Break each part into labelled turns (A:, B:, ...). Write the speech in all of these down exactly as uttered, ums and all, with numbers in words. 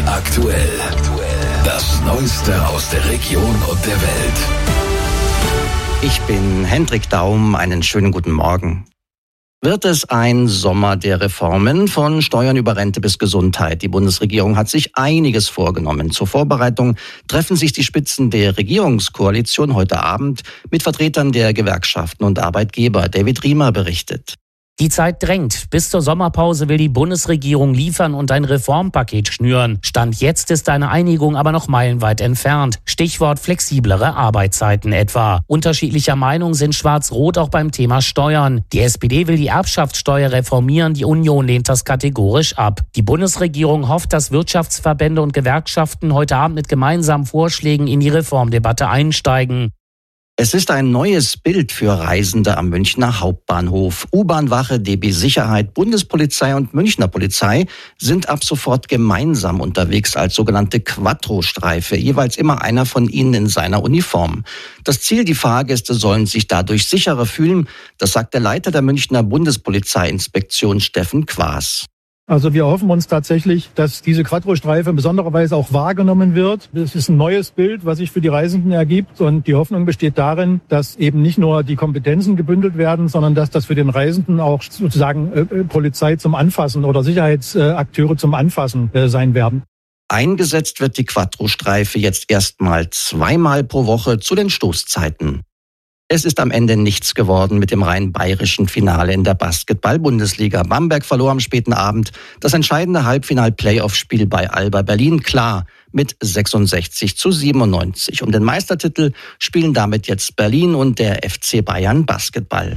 A: aktuell. Das Neueste aus der Region und der Welt.
B: Ich bin Hendrik Daum, einen schönen guten Morgen. Wird es ein Sommer der Reformen, von Steuern über Rente bis Gesundheit? Die Bundesregierung hat sich einiges vorgenommen. Zur Vorbereitung treffen sich die Spitzen der Regierungskoalition heute Abend mit Vertretern der Gewerkschaften und Arbeitgeber. David Riemer berichtet.
C: Die Zeit drängt. Bis zur Sommerpause will die Bundesregierung liefern und ein Reformpaket schnüren. Stand jetzt ist eine Einigung aber noch meilenweit entfernt. Stichwort flexiblere Arbeitszeiten etwa. Unterschiedlicher Meinung sind Schwarz-Rot auch beim Thema Steuern. Die S P D will die Erbschaftssteuer reformieren, die Union lehnt das kategorisch ab. Die Bundesregierung hofft, dass Wirtschaftsverbände und Gewerkschaften heute Abend mit gemeinsamen Vorschlägen in die Reformdebatte einsteigen.
B: Es ist ein neues Bild für Reisende am Münchner Hauptbahnhof. U-Bahn-Wache, D B Sicherheit, Bundespolizei und Münchner Polizei sind ab sofort gemeinsam unterwegs als sogenannte Quattro-Streife, jeweils immer einer von ihnen in seiner Uniform. Das Ziel, die Fahrgäste sollen sich dadurch sicherer fühlen, das sagt der Leiter der Münchner Bundespolizeiinspektion Steffen Quaas.
D: Also wir hoffen uns tatsächlich, dass diese Quattro-Streife in besonderer Weise auch wahrgenommen wird. Das ist ein neues Bild, was sich für die Reisenden ergibt. Und die Hoffnung besteht darin, dass eben nicht nur die Kompetenzen gebündelt werden, sondern dass das für den Reisenden auch sozusagen äh, Polizei zum Anfassen oder Sicherheitsakteure zum Anfassen äh, sein werden.
B: Eingesetzt wird die Quattro-Streife jetzt erstmal zweimal pro Woche zu den Stoßzeiten. Es ist am Ende nichts geworden mit dem rein bayerischen Finale in der Basketball-Bundesliga. Bamberg verlor am späten Abend das entscheidende Halbfinal-Playoff-Spiel bei Alba Berlin klar mit sechsundsechzig zu siebenundneunzig. Um den Meistertitel spielen damit jetzt Berlin und der F C Bayern Basketball.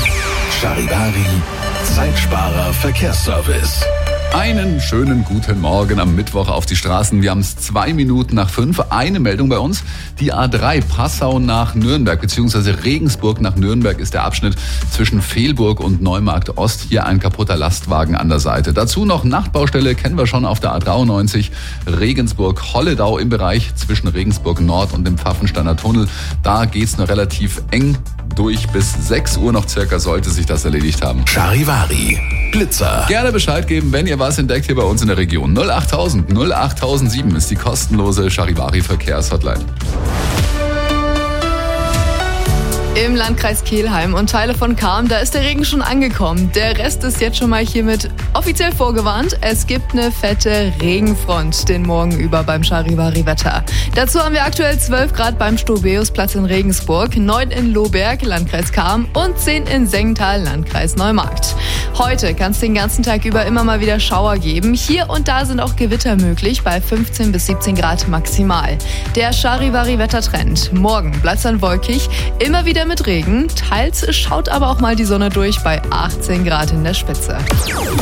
A: Charivari, Zeitsparer Verkehrsservice.
E: Einen schönen guten Morgen am Mittwoch auf die Straßen. Wir haben es zwei Minuten nach fünf. Eine Meldung bei uns. Die A drei Passau nach Nürnberg bzw. Regensburg nach Nürnberg ist der Abschnitt zwischen Fehlburg und Neumarkt Ost. Hier ein kaputter Lastwagen an der Seite. Dazu noch Nachtbaustelle, kennen wir schon auf der A dreiundneunzig. Regensburg-Holledau im Bereich zwischen Regensburg Nord und dem Pfaffensteiner Tunnel. Da geht's noch relativ eng durch. Bis sechs Uhr noch circa sollte sich das erledigt haben.
A: Charivari, Blitzer.
E: Gerne Bescheid geben, wenn ihr was entdeckt hier bei uns in der Region. null achttausend null achttausendsieben ist die kostenlose Charivari Verkehrshotline.
F: Im Landkreis Kelheim und Teile von Cham, da ist der Regen schon angekommen. Der Rest ist jetzt schon mal hiermit offiziell vorgewarnt. Es gibt eine fette Regenfront den Morgen über beim Charivari-Wetter. Dazu haben wir aktuell zwölf Grad beim Stobeus-Platz in Regensburg, neun in Lohberg, Landkreis Cham und zehn in Sengtal, Landkreis Neumarkt. Heute kann es den ganzen Tag über immer mal wieder Schauer geben. Hier und da sind auch Gewitter möglich bei fünfzehn bis siebzehn Grad maximal. Der Charivari-Wettertrend. Morgen bleibt es dann wolkig, immer wieder mit Regen. Teils schaut aber auch mal die Sonne durch bei achtzehn Grad in der Spitze.